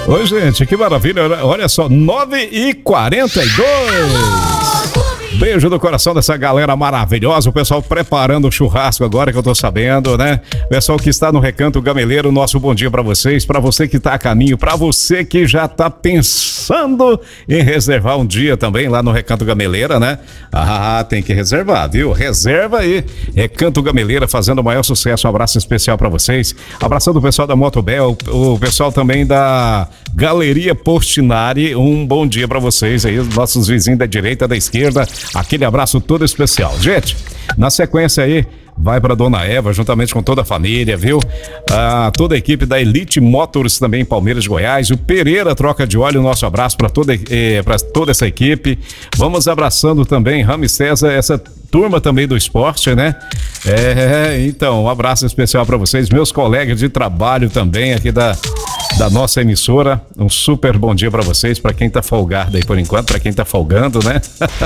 Oi, gente, que maravilha. Olha só, 9h42. Beijo do coração dessa galera maravilhosa, o pessoal preparando o churrasco agora que eu tô sabendo, né? Pessoal que está no Recanto Gameleiro, nosso bom dia pra vocês, pra você que tá a caminho, pra você que já tá pensando em reservar um dia também lá no Recanto Gameleira, né? Ah, tem que reservar, viu? Reserva aí. Recanto Gameleira fazendo o maior sucesso, um abraço especial pra vocês. Abraçando o pessoal da Motobel, o pessoal também da Galeria Postinari, um bom dia pra vocês aí, os nossos vizinhos da direita, da esquerda. Aquele abraço todo especial. Gente, na sequência aí, vai para Dona Eva, juntamente com toda a família, viu? Toda a equipe da Elite Motors também em Palmeiras, Goiás. O Pereira Troca de Óleo, nosso abraço para toda essa equipe. Vamos abraçando também Rami César, essa turma também do esporte, né? Então, um abraço especial para vocês, meus colegas de trabalho também aqui da nossa emissora. Um super bom dia para vocês, para quem tá folgado aí por enquanto, para quem tá folgando, né?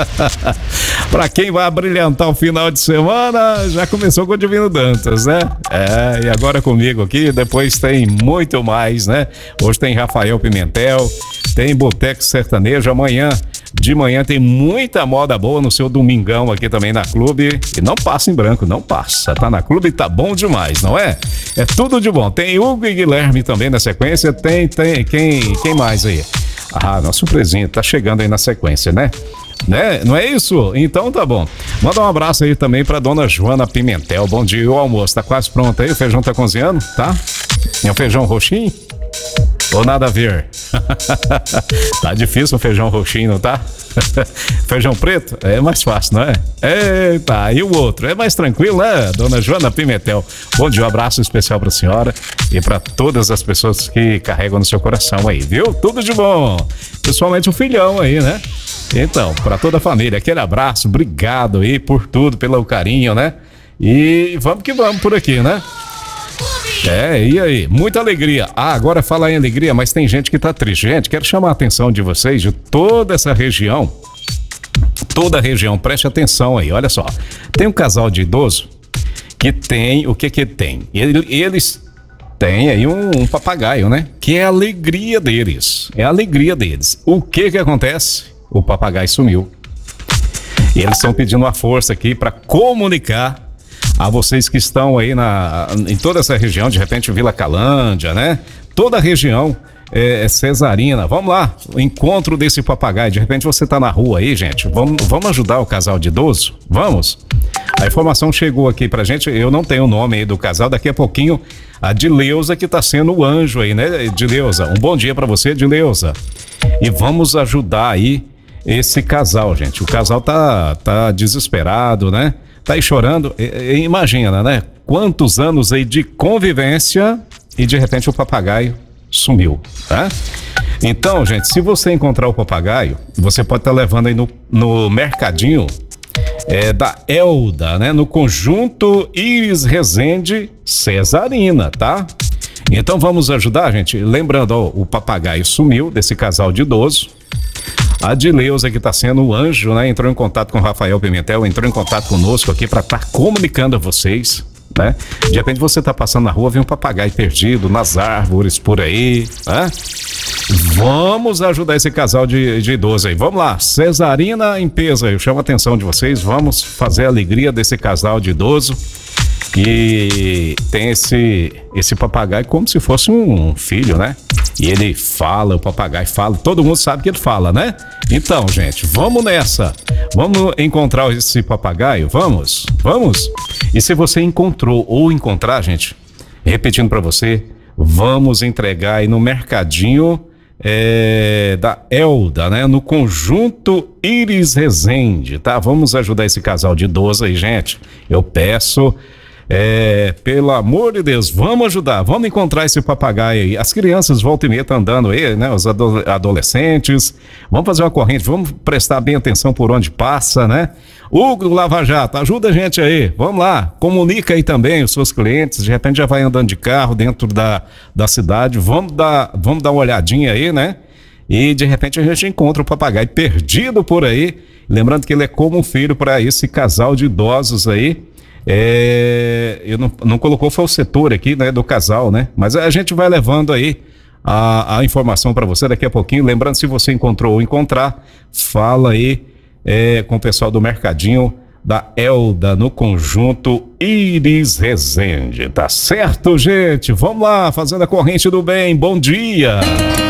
Para quem vai brilhantar o final de semana, já começou com o Divino Dantas, né? E agora comigo aqui, depois tem muito mais, né? Hoje tem Rafael Pimentel, tem Boteco Sertanejo, de manhã tem muita moda boa no seu domingão aqui também na Clube. E não passa em branco, não passa. Tá na Clube e tá bom demais, não é? É tudo de bom. Tem Hugo e Guilherme também na sequência. Tem quem mais aí? Nosso presinho tá chegando aí na sequência, né? Não é isso? Então tá bom. Manda um abraço aí também pra dona Joana Pimentel. Bom dia, o almoço tá quase pronto aí? O feijão tá cozinhando, tá? É um feijão roxinho? Ou nada a ver? Tá difícil o feijão roxinho, não tá? Feijão preto é mais fácil, não é? Eita, e o outro? É mais tranquilo, né, dona Joana Pimentel? Bom dia, um abraço especial pra senhora e pra todas as pessoas que carregam no seu coração aí, viu? Tudo de bom. Principalmente o filhão aí, né? Então, pra toda a família, aquele abraço, obrigado aí por tudo, pelo carinho, né? E vamos que vamos por aqui, né? E aí? Muita alegria. Agora fala em alegria, mas tem gente que tá triste. Gente, quero chamar a atenção de vocês, de toda essa região. Toda a região, preste atenção aí, olha só. Tem um casal de idoso que tem, o que tem? Eles têm aí um papagaio, né? Que é a alegria deles. É a alegria deles. O que acontece? O papagaio sumiu. E eles estão pedindo uma força aqui para comunicar a vocês que estão aí em toda essa região, de repente Vila Calândia, né? Toda a região Cesarina. Vamos lá, o encontro desse papagaio. De repente você tá na rua aí, gente. Vamos ajudar o casal de idoso? Vamos? A informação chegou aqui pra gente, eu não tenho o nome aí do casal, daqui a pouquinho a Dileuza que tá sendo o anjo aí, né, Dileuza? Um bom dia pra você, Dileuza. E vamos ajudar aí esse casal, gente. O casal tá desesperado, né? Tá aí chorando, imagina, né? Quantos anos aí de convivência e de repente o papagaio sumiu, tá? Então, gente, se você encontrar o papagaio, você pode estar levando aí no mercadinho da Elda, né? No conjunto Iris Rezende Cesarina, tá? Então vamos ajudar, gente. Lembrando, ó, o papagaio sumiu desse casal de idoso. A Dileuza, que está sendo o anjo, né? Entrou em contato com o Rafael Pimentel, entrou em contato conosco aqui para estar comunicando a vocês, né? De repente você está passando na rua, vê um papagaio perdido nas árvores por aí, né? Vamos ajudar esse casal de idoso aí. Vamos lá, Cesarina em peso, eu chamo a atenção de vocês, vamos fazer a alegria desse casal de idoso que tem esse papagaio como se fosse um filho, né? E ele fala, o papagaio fala, todo mundo sabe que ele fala, né? Então, gente, vamos nessa. Vamos encontrar esse papagaio? Vamos? E se você encontrou ou encontrar, gente, repetindo para você, vamos entregar aí no mercadinho da Elda, né? No conjunto Iris Rezende, tá? Vamos ajudar esse casal de idoso aí, gente. Eu peço... pelo amor de Deus, vamos ajudar, vamos encontrar esse papagaio aí. As crianças volta e meia tá andando aí, né? Os adolescentes, vamos fazer uma corrente, vamos prestar bem atenção por onde passa, né? Hugo do Lava Jato, ajuda a gente aí, vamos lá, comunica aí também os seus clientes, de repente já vai andando de carro dentro da cidade, vamos dar uma olhadinha aí, né? E de repente a gente encontra o papagaio perdido por aí, lembrando que ele é como um filho para esse casal de idosos aí. Eu não colocou foi o setor aqui, né, do casal, né? Mas a gente vai levando aí a informação para você daqui a pouquinho. Lembrando, se você encontrou ou encontrar, fala aí com o pessoal do Mercadinho da Elda, no conjunto Iris Resende. Tá certo, gente? Vamos lá, Fazenda Corrente do Bem. Bom dia!